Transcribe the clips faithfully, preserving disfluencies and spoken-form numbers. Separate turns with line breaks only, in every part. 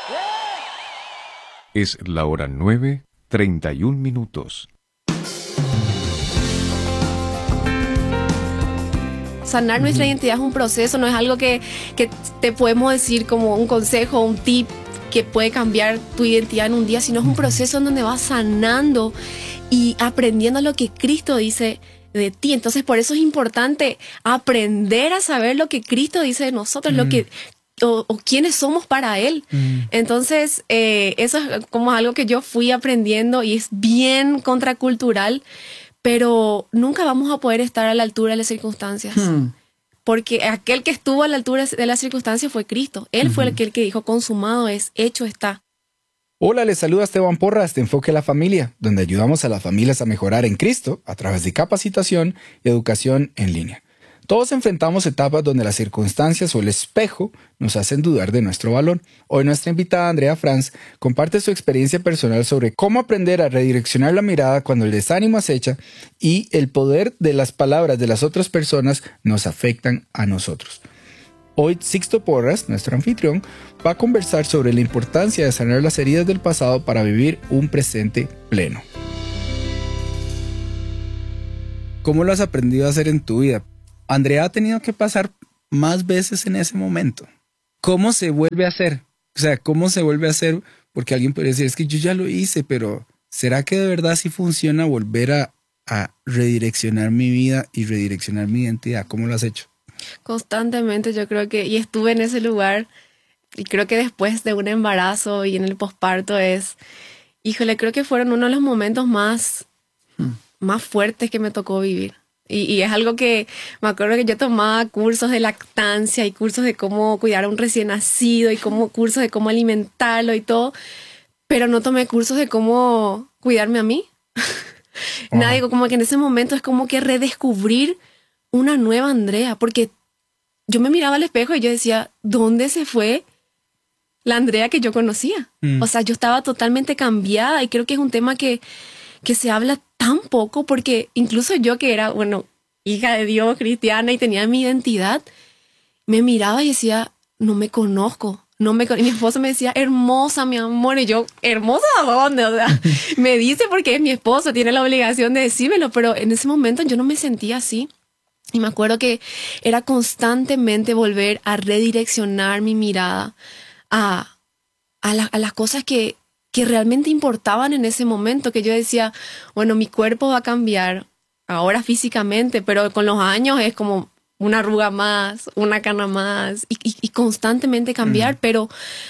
Es la hora nueve, treinta y un minutos.
Sanar uh-huh. nuestra identidad es un proceso, no es algo que, que te podemos decir como un consejo, un tip que puede cambiar tu identidad en un día, sino es un proceso en donde vas sanando y aprendiendo lo que Cristo dice de ti. Entonces, por eso es importante aprender a saber lo que Cristo dice de nosotros, uh-huh. lo que... O, o quiénes somos para Él. Mm. Entonces, eh, eso es como algo que yo fui aprendiendo y es bien contracultural, pero nunca vamos a poder estar a la altura de las circunstancias. Mm. Porque aquel que estuvo a la altura de las circunstancias fue Cristo. Él uh-huh. fue el que, el que dijo, consumado es, hecho está.
Hola, les saluda Esteban Porras de Enfoque a la Familia, donde ayudamos a las familias a mejorar en Cristo a través de capacitación y educación en línea. Todos enfrentamos etapas donde las circunstancias o el espejo nos hacen dudar de nuestro valor. Hoy nuestra invitada Andrea Franz comparte su experiencia personal sobre cómo aprender a redireccionar la mirada cuando el desánimo acecha y el poder de las palabras de las otras personas nos afectan a nosotros. Hoy Sixto Porras, nuestro anfitrión, va a conversar sobre la importancia de sanar las heridas del pasado para vivir un presente pleno. ¿Cómo lo has aprendido a hacer en tu vida? Andrea ha tenido que pasar más veces en ese momento. ¿Cómo se vuelve a hacer? O sea, ¿cómo se vuelve a hacer? Porque alguien puede decir, es que yo ya lo hice, pero ¿será que de verdad sí funciona volver a, a redireccionar mi vida y redireccionar mi identidad? ¿Cómo lo has hecho?
Constantemente, yo creo que, y estuve en ese lugar, y creo que después de un embarazo y en el posparto es, híjole, creo que fueron uno de los momentos más, hmm. más fuertes que me tocó vivir. Y, y es algo que me acuerdo que yo tomaba cursos de lactancia y cursos de cómo cuidar a un recién nacido y cómo, cursos de cómo alimentarlo y todo, pero no tomé cursos de cómo cuidarme a mí. Uh-huh. Nada, digo, como que en ese momento es como que redescubrir una nueva Andrea, porque yo me miraba al espejo y yo decía, ¿dónde se fue la Andrea que yo conocía? Mm. O sea, yo estaba totalmente cambiada y creo que es un tema que, que se habla tan poco, porque incluso yo que era, bueno, hija de Dios, cristiana y tenía mi identidad, me miraba y decía, no me conozco, no me con-". Y mi esposo me decía, hermosa, mi amor, y yo, ¿hermosa a dónde? O sea, me dice porque es mi esposo, tiene la obligación de decírmelo, pero en ese momento yo no me sentía así. Y me acuerdo que era constantemente volver a redireccionar mi mirada a, a, la, a las cosas que que realmente importaban en ese momento, que yo decía, bueno, mi cuerpo va a cambiar ahora físicamente, pero con los años es como una arruga más, una cana más, y, y, y constantemente cambiar, mm. pero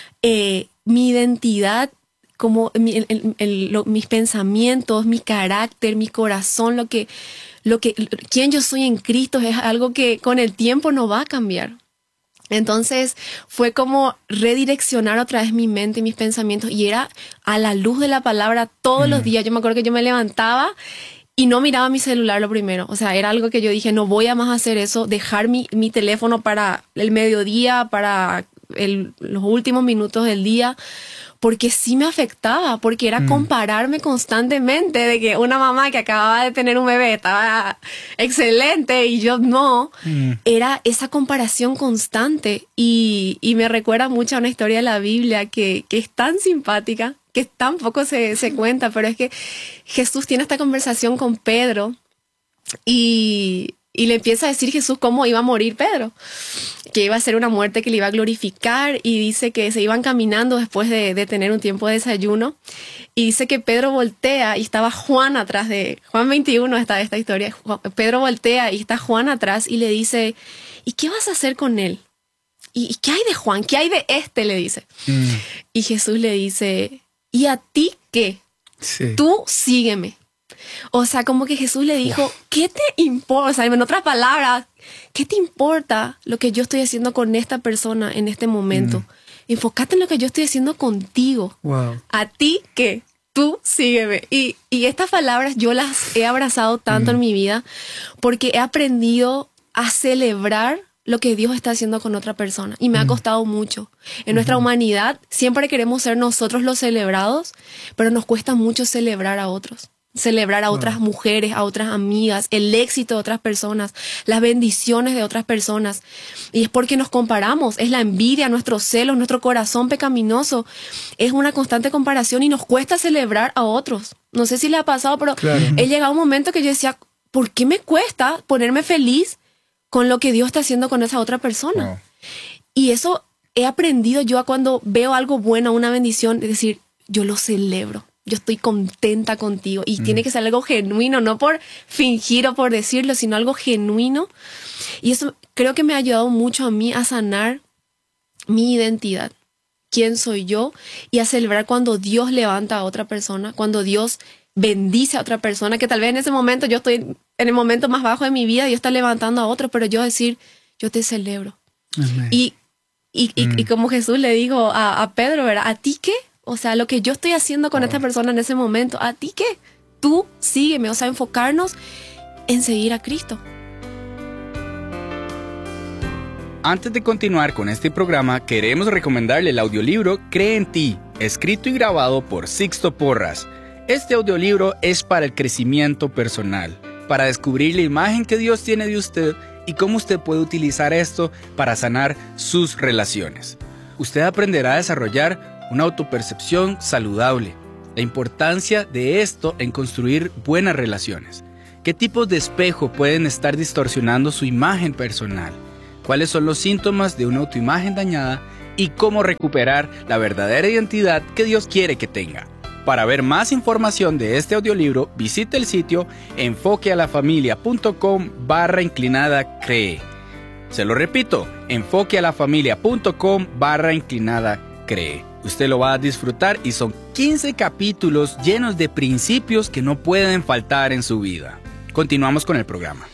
eh, mi identidad, como mi, el, el, el, lo, mis pensamientos, mi carácter, mi corazón, lo que, lo que, quién yo soy en Cristo es algo que con el tiempo no va a cambiar. Entonces fue como redireccionar otra vez mi mente y mis pensamientos, y era a la luz de la palabra todos mm. los días. Yo me acuerdo que yo me levantaba y no miraba mi celular lo primero. O sea, era algo que yo dije, no voy a más hacer eso, dejar mi, mi teléfono para el mediodía, para el, los últimos minutos del día, porque sí me afectaba, porque era mm. compararme constantemente de que una mamá que acababa de tener un bebé estaba excelente y yo no. Mm. Era esa comparación constante y, y me recuerda mucho a una historia de la Biblia que, que es tan simpática, que tan poco se, se cuenta, pero es que Jesús tiene esta conversación con Pedro y... Y le empieza a decir Jesús cómo iba a morir Pedro, que iba a ser una muerte que le iba a glorificar, y dice que se iban caminando después de, de tener un tiempo de desayuno, y dice que Pedro voltea y estaba Juan atrás de, Juan veintiuno está esta historia, Pedro voltea y está Juan atrás y le dice, ¿y qué vas a hacer con él? ¿Y, y qué hay de Juan? ¿Qué hay de este? Le dice. Mm. Y Jesús le dice, ¿y a ti qué? Sí. Tú sígueme. O sea, como que Jesús le dijo, wow. ¿qué te importa? O sea, en otras palabras, ¿qué te importa lo que yo estoy haciendo con esta persona en este momento? Mm. Enfócate en lo que yo estoy haciendo contigo. Wow. ¿A ti qué? Tú sígueme. Y, y estas palabras yo las he abrazado tanto mm. en mi vida, porque he aprendido a celebrar lo que Dios está haciendo con otra persona. Y me mm. ha costado mucho. En mm. nuestra humanidad siempre queremos ser nosotros los celebrados, pero nos cuesta mucho celebrar a otros. celebrar a otras wow. mujeres, a otras amigas, el éxito de otras personas, las bendiciones de otras personas. Y es porque nos comparamos, es la envidia, nuestros celos, nuestro corazón pecaminoso. Es una constante comparación y nos cuesta celebrar a otros. No sé si le ha pasado, pero claro. he llegado a un momento que yo decía, ¿por qué me cuesta ponerme feliz con lo que Dios está haciendo con esa otra persona? Wow. Y eso he aprendido yo a cuando veo algo bueno, una bendición, es decir, yo lo celebro. Yo estoy contenta contigo y mm. tiene que ser algo genuino, no por fingir o por decirlo, sino algo genuino. Y eso creo que me ha ayudado mucho a mí a sanar mi identidad, quién soy yo, y a celebrar cuando Dios levanta a otra persona, cuando Dios bendice a otra persona, que tal vez en ese momento yo estoy en el momento más bajo de mi vida, Dios está levantando a otro, pero yo decir, yo te celebro. Amén. Y, y, y, mm. y como Jesús le dijo a, a Pedro, ¿verdad? ¿A ti qué? O sea, lo que yo estoy haciendo con oh. esta persona en ese momento, ¿a ti qué? Tú sígueme, o sea, enfocarnos en seguir a Cristo.
Antes de continuar con este programa, queremos recomendarle el audiolibro Cree en Ti, escrito y grabado por Sixto Porras. Este audiolibro es para el crecimiento personal, para descubrir la imagen que Dios tiene de usted y cómo usted puede utilizar esto para sanar sus relaciones. Usted aprenderá a desarrollar una autopercepción saludable, la importancia de esto en construir buenas relaciones, qué tipos de espejo pueden estar distorsionando su imagen personal, cuáles son los síntomas de una autoimagen dañada y cómo recuperar la verdadera identidad que Dios quiere que tenga. Para ver más información de este audiolibro, visite el sitio enfoquealafamilia.com barra inclinada cree. Se lo repito, enfoquealafamilia.com barra inclinada cree. Usted lo va a disfrutar y son quince capítulos llenos de principios que no pueden faltar en su vida. Continuamos con el programa.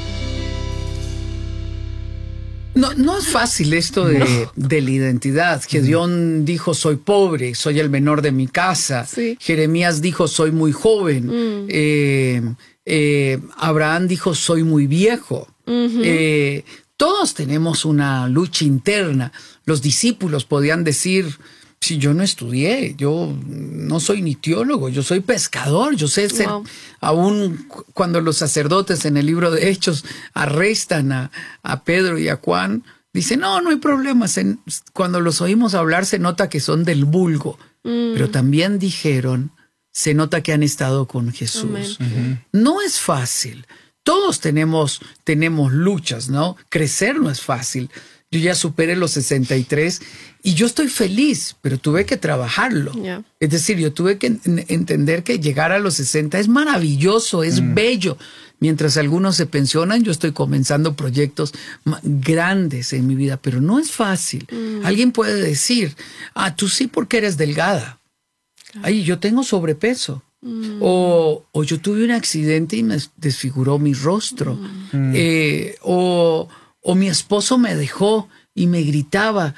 No, no es fácil esto de, no. de la identidad. Gedeón mm. dijo, soy pobre, soy el menor de mi casa. Sí. Jeremías dijo, soy muy joven. Mm. Eh, eh, Abraham dijo, soy muy viejo. Uh-huh. Eh, todos tenemos una lucha interna. Los discípulos podían decir, si yo no estudié, yo no soy ni teólogo, yo soy pescador, yo sé ser, wow. aún cuando los sacerdotes en el libro de Hechos arrestan a, a Pedro y a Juan, dicen, no, no hay problema, se, cuando los oímos hablar se nota que son del vulgo, mm. pero también dijeron, se nota que han estado con Jesús. Uh-huh. No es fácil, todos tenemos, tenemos luchas, ¿no? Crecer no es fácil. Yo ya superé los sesenta y tres y yo estoy feliz, pero tuve que trabajarlo. Yeah. Es decir, yo tuve que en- entender que llegar a los sesenta es maravilloso, es mm. bello. Mientras algunos se pensionan, yo estoy comenzando proyectos grandes en mi vida, pero no es fácil. Mm. Alguien puede decir, ah, tú sí porque eres delgada. Claro. Ay, yo tengo sobrepeso. Mm. O, o yo tuve un accidente y me desfiguró mi rostro. Mm. Eh, o... O mi esposo me dejó y me gritaba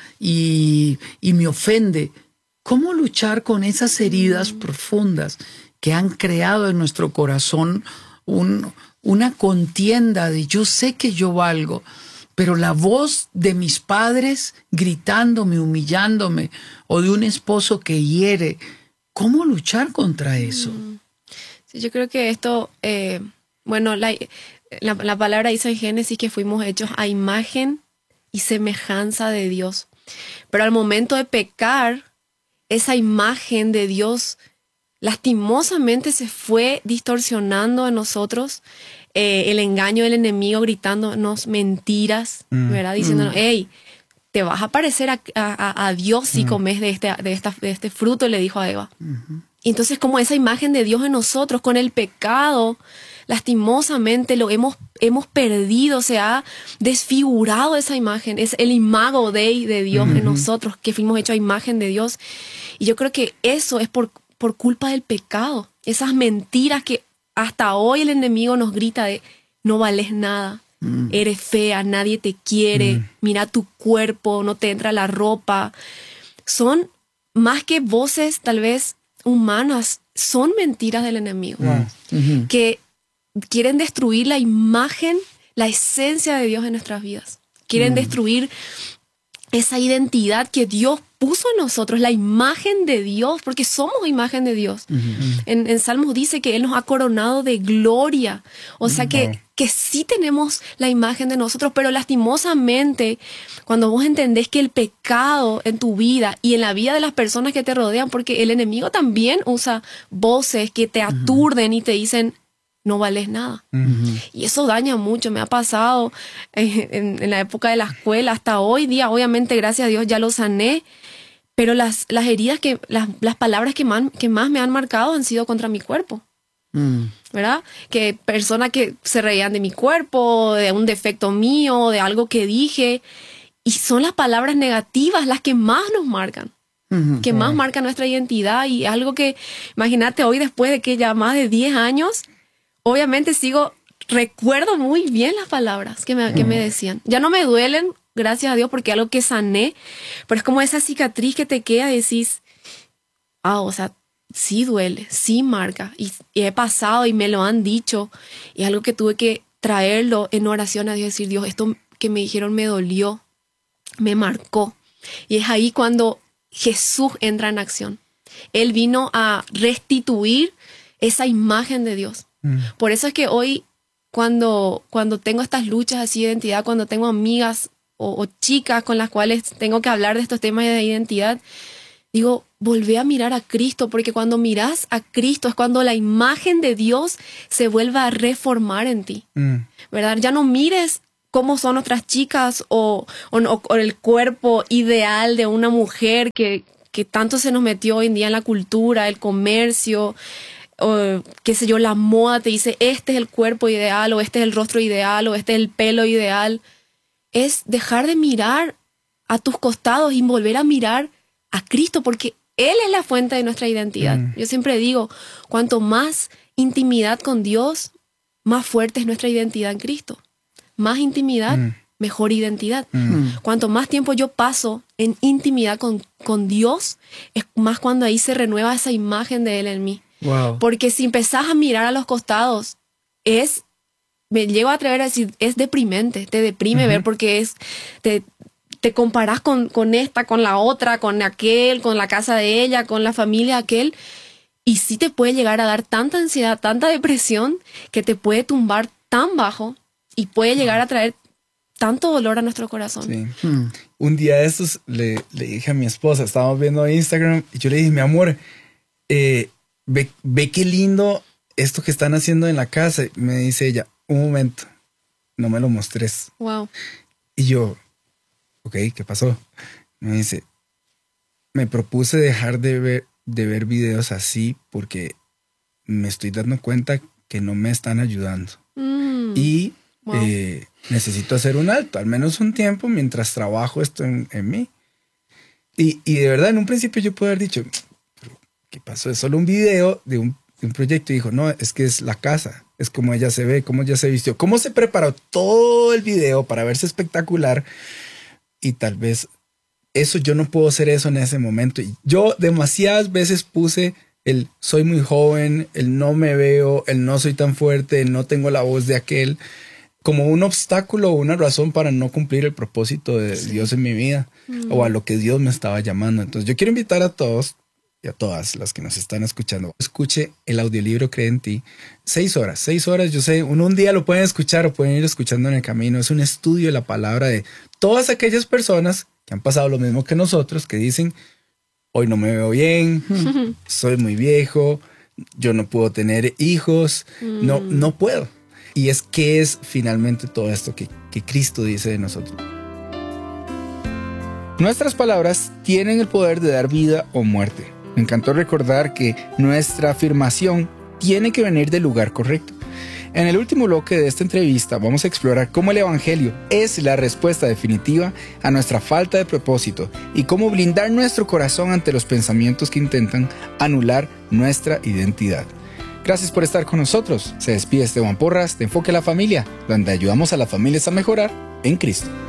y, y me ofende. ¿Cómo luchar con esas heridas mm. profundas que han creado en nuestro corazón un, una contienda de yo sé que yo valgo, pero la voz de mis padres gritándome, humillándome, o de un esposo que hiere? ¿Cómo luchar contra eso?
Mm. Sí, yo creo que esto, eh, bueno, la... La, la palabra dice en Génesis que fuimos hechos a imagen y semejanza de Dios. Pero al momento de pecar, esa imagen de Dios lastimosamente se fue distorsionando en nosotros. Eh, el engaño del enemigo gritándonos mentiras, mm. ¿verdad? Diciéndonos, hey, te vas a parecer a, a, a Dios si mm. comes de este, de, esta, de este fruto, le dijo a Eva. Mm-hmm. Y entonces como esa imagen de Dios en nosotros, con el pecado, lastimosamente lo hemos, hemos perdido, se ha desfigurado esa imagen, es el imago Dei de Dios uh-huh. en nosotros, que fuimos hechos a imagen de Dios. Y yo creo que eso es por, por culpa del pecado, esas mentiras que hasta hoy el enemigo nos grita de no vales nada, uh-huh. eres fea, nadie te quiere, uh-huh. mira tu cuerpo, no te entra la ropa. Son más que voces tal vez humanas, son mentiras del enemigo, uh-huh. que quieren destruir la imagen, la esencia de Dios en nuestras vidas. Quieren mm. destruir esa identidad que Dios puso en nosotros la imagen de Dios, porque somos imagen de Dios. Uh-huh. En, en Salmos dice que Él nos ha coronado de gloria. O sea, uh-huh. que, que sí tenemos la imagen de nosotros, pero lastimosamente, cuando vos entendés que el pecado en tu vida y en la vida de las personas que te rodean, porque el enemigo también usa voces que te aturden uh-huh. y te dicen, no vales nada. Uh-huh. Y eso daña mucho. Me ha pasado eh, en, en la época de la escuela, hasta hoy día, obviamente, gracias a Dios, ya lo sané. Pero las, las heridas, que las, las palabras que más, que más me han marcado han sido contra mi cuerpo. Mm. ¿Verdad? Que personas que se reían de mi cuerpo, de un defecto mío, de algo que dije. Y son las palabras negativas las que más nos marcan. Uh-huh. Que más marcan nuestra identidad. Y algo que, imagínate, hoy después de que ya más de diez años, obviamente sigo, recuerdo muy bien las palabras que me, uh-huh. que me decían. Ya no me duelen, gracias a Dios, porque es algo que sané, pero es como esa cicatriz que te queda y decís, ah, o sea, sí duele, sí marca, y, y he pasado y me lo han dicho, y es algo que tuve que traerlo en oración a Dios, decir, Dios, esto que me dijeron me dolió, me marcó, y es ahí cuando Jesús entra en acción. Él vino a restituir esa imagen de Dios. Mm. Por eso es que hoy, cuando, cuando tengo estas luchas así de identidad, cuando tengo amigas O, o chicas con las cuales tengo que hablar de estos temas de identidad, digo, volvé a mirar a Cristo, porque cuando miras a Cristo es cuando la imagen de Dios se vuelve a reformar en ti, mm. ¿verdad? Ya no mires cómo son otras chicas o, o, o el cuerpo ideal de una mujer que, que tanto se nos metió hoy en día en la cultura, el comercio, o qué sé yo, la moda te dice, este es el cuerpo ideal, o este es el rostro ideal, o este es el pelo ideal. Es dejar de mirar a tus costados y volver a mirar a Cristo, porque Él es la fuente de nuestra identidad. Mm. Yo siempre digo, cuanto más intimidad con Dios, más fuerte es nuestra identidad en Cristo. Más intimidad, mm. mejor identidad. Mm. Cuanto más tiempo yo paso en intimidad con, con Dios, es más cuando ahí se renueva esa imagen de Él en mí. Wow. Porque si empezás a mirar a los costados, es... me llego a atrever a decir, es deprimente, te deprime uh-huh. ver, porque es te, te comparás con, con esta, con la otra, con aquel, con la casa de ella, con la familia de aquel, y sí te puede llegar a dar tanta ansiedad, tanta depresión, que te puede tumbar tan bajo y puede llegar a traer tanto dolor a nuestro corazón.
Sí. Hmm. Un día de estos le, le dije a mi esposa, estábamos viendo Instagram, y yo le dije, mi amor, eh, ve, ve qué lindo esto que están haciendo en la casa. Y me dice ella, un momento, no me lo mostres.
Wow.
Y yo, ok, ¿qué pasó? Me dice, me propuse dejar de ver, de ver videos así porque me estoy dando cuenta que no me están ayudando. Mm. Y wow. eh, necesito hacer un alto, al menos un tiempo, mientras trabajo esto en, en mí. Y, y de verdad, en un principio yo puedo haber dicho, ¿pero qué pasó? Es solo un video de un, de un proyecto. Y dijo, no, es que es la casa. Es como ella se ve, cómo ella se vistió, cómo se preparó todo el video para verse espectacular. Y tal vez eso, yo no puedo hacer eso en ese momento. Y yo demasiadas veces puse el soy muy joven, el no me veo, el no soy tan fuerte, el no tengo la voz de aquel, como un obstáculo o una razón para no cumplir el propósito de sí. Dios en mi vida mm. o a lo que Dios me estaba llamando. Entonces yo quiero invitar a todos y a todas las que nos están escuchando, escuche el audiolibro Cree en Ti. Seis horas, seis horas, yo sé, uno un día lo pueden escuchar o pueden ir escuchando en el camino. Es un estudio de la palabra de todas aquellas personas que han pasado lo mismo que nosotros, que dicen, hoy no me veo bien, soy muy viejo, yo no puedo tener hijos, mm. no, no puedo. Y es que es finalmente todo esto que, que Cristo dice de nosotros. Nuestras palabras tienen el poder de dar vida o muerte. Me encantó recordar que nuestra afirmación tiene que venir del lugar correcto. En el último bloque de esta entrevista vamos a explorar cómo el Evangelio es la respuesta definitiva a nuestra falta de propósito y cómo blindar nuestro corazón ante los pensamientos que intentan anular nuestra identidad. Gracias por estar con nosotros. Se despide Esteban Porras de Enfoque a la Familia, donde ayudamos a las familias a mejorar en Cristo.